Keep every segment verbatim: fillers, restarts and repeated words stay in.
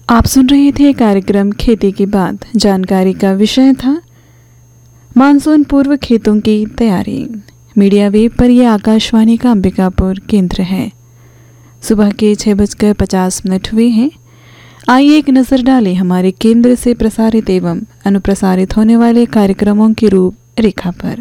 आप सुन रहे थे कार्यक्रम खेती की बात। जानकारी का विषय था मानसून पूर्व खेतों की तैयारी। मीडिया वेव पर यह आकाशवाणी का अंबिकापुर केंद्र है। सुबह के छः बजकर पचास मिनट हुए हैं। आइए एक नज़र डालें हमारे केंद्र से प्रसारित एवं अनुप्रसारित होने वाले कार्यक्रमों की रूपरेखा पर।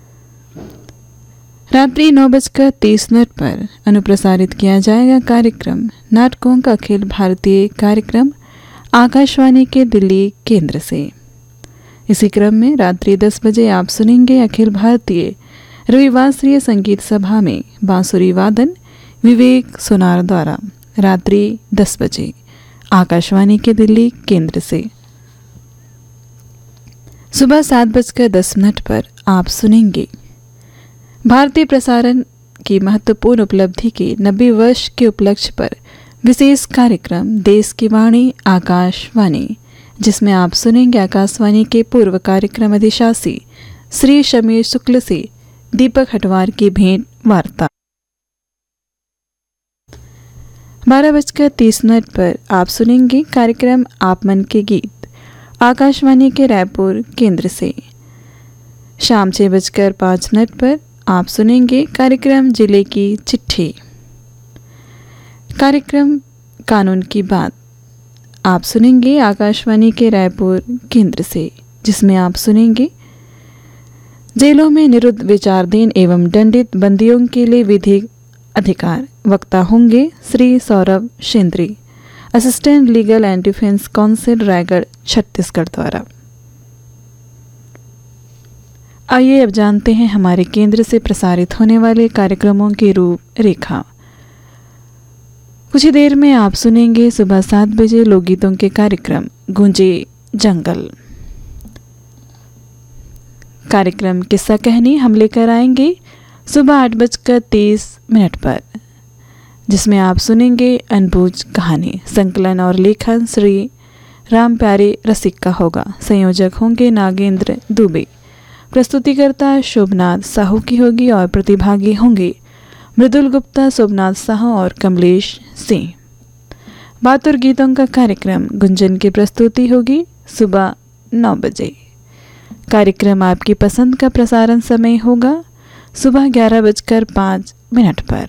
रात्रि नौ बजकर तीस मिनट पर अनुप्रसारित किया जाएगा कार्यक्रम नाटकों का अखिल भारतीय कार्यक्रम आकाशवाणी के दिल्ली केंद्र से। इसी क्रम में रात्रि दस बजे आप सुनेंगे अखिल भारतीय रविवासरीय संगीत सभा में बांसुरी वादन विवेक सोनार द्वारा। रात्रि दस बजे आकाशवाणी के दिल्ली केंद्र से। सुबह सात बजकर दस मिनट पर आप सुनेंगे भारतीय प्रसारण की महत्वपूर्ण उपलब्धि के नब्बे वर्ष के उपलक्ष्य पर विशेष कार्यक्रम देश की वाणी आकाशवाणी, जिसमें आप सुनेंगे आकाशवाणी के पूर्व कार्यक्रम अधिशासी श्री शमीर शुक्ल से दीपक हटवार की भेंट वार्ता। बारह बजकर तीस मिनट पर आप सुनेंगे कार्यक्रम आप मन के गीत आकाशवाणी के रायपुर केंद्र से। शाम छः बजकर पाँच मिनट पर आप सुनेंगे कार्यक्रम जिले की चिट्ठी। कार्यक्रम कानून की बात आप सुनेंगे आकाशवाणी के रायपुर केंद्र से, जिसमें आप सुनेंगे जेलों में निरुद्ध विचाराधीन एवं दंडित बंदियों के लिए विधिक अधिकार। वक्ता होंगे श्री सौरभ शेंद्री, assistant legal and defence council Raigarh Chhattisgarh द्वारा। आइए अब जानते हैं हमारे केंद्र से प्रसारित होने वाले कार्यक्रमों की रूपरेखा। कुछ ही देर में आप सुनेंगे सुबह सात बजे लोकगीतों के कार्यक्रम गूंजे जंगल। कार्यक्रम किस्सा कहनी हम लेकर आएंगे सुबह आठ बजकर तीस मिनट पर, जिसमें आप सुनेंगे अनबूझ कहानी। संकलन और लेखन श्री राम प्यारे रसिक का होगा। संयोजक होंगे नागेंद्र दुबे। प्रस्तुतिकर्ता शोभनाथ साहू की होगी और प्रतिभागी होंगे मृदुल गुप्ता, शोभनाथ साहू और कमलेश सिंह। बात और गीतों का कार्यक्रम गुंजन की प्रस्तुति होगी सुबह नौ बजे। कार्यक्रम आपकी पसंद का प्रसारण समय होगा सुबह ग्यारह बजकर पाँच मिनट पर।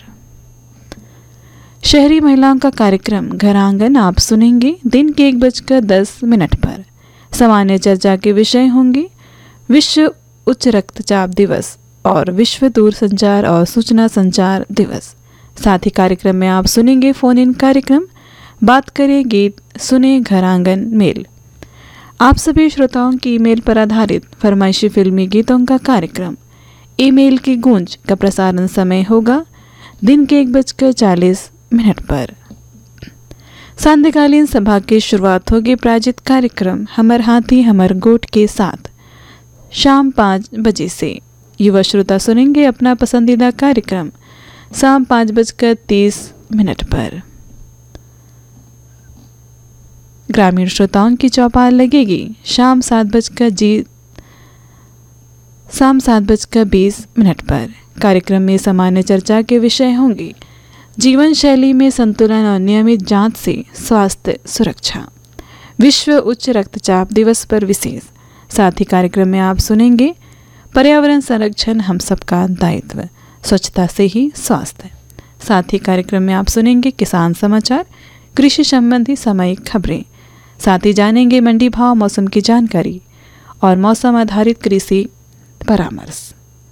शहरी महिलाओं का कार्यक्रम घर आंगन आप सुनेंगे दिन के एक बजकर दस मिनट पर। सामान्य चर्चा के विषय होंगे विश्व उच्च रक्तचाप दिवस और विश्व दूरसंचार और सूचना संचार दिवस। साथ ही कार्यक्रम में आप सुनेंगे फोन इन कार्यक्रम बात करें गीत सुने घर आंगन मेल। आप सभी श्रोताओं की ईमेल पर आधारित फरमाइशी फिल्मी गीतों का कार्यक्रम ईमेल की गूंज का प्रसारण समय होगा दिन के एक बजकर चालीस मिनट पर। सांध्यकालीन सभा की शुरुआत होगी प्रायोजित कार्यक्रम हमर हाथी हमर गोट के साथ शाम पाँच बजे से। युवा श्रोता सुनेंगे अपना पसंदीदा कार्यक्रम शाम पाँच बजकर तीस मिनट पर। ग्रामीण श्रोताओं की चौपाल लगेगी शाम सात बजकर जी शाम सात बजकर बीस मिनट पर। कार्यक्रम में सामान्य चर्चा के विषय होंगे जीवन शैली में संतुलन और नियमित जांच से स्वास्थ्य सुरक्षा, विश्व उच्च रक्तचाप दिवस पर विशेष। साथ ही कार्यक्रम में आप सुनेंगे पर्यावरण संरक्षण हम सबका दायित्व, स्वच्छता से ही स्वास्थ्य। साथ ही कार्यक्रम में आप सुनेंगे किसान समाचार, कृषि संबंधी सामयिक खबरें। साथ ही जानेंगे मंडी भाव, मौसम की जानकारी और मौसम आधारित कृषि परामर्श।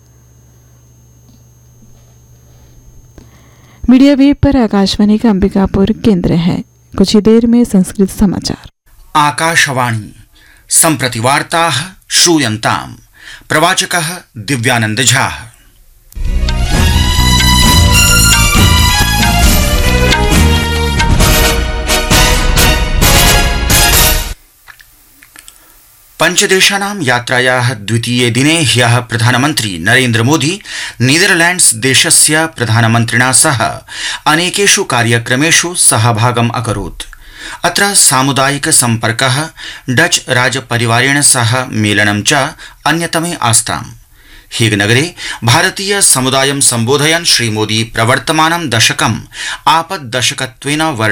मीडिया वेब पर आकाशवाणी का अंबिकापुर केंद्र है। कुछ ही देर में संस्कृत समाचार। आकाशवाणी सम्प्रति वार्ताः श्रूयन्ताम्। प्रवाचकः दिव्यानंद झा। पंचदेशानां यात्रायाः द्वितीये दिने ह्यः प्रधानमन्त्री नरेन्द्र मोदी नीदरलैंड्स देशस्य प्रधानमन्त्रिणा सह अनेकेषु कार्यक्रमेषु सहभागम् अकरोत्। अत्र सामुदायिक सम्पर्कः, डच राजपरिवारेण सह मेलनं च अन्यतमे आस्ताम्। हेग नगरे भारतीय समुदायं सम्बोधयन् श्रीमोदी प्रवर्तमानं दशकम् आपद्दशकत्वेन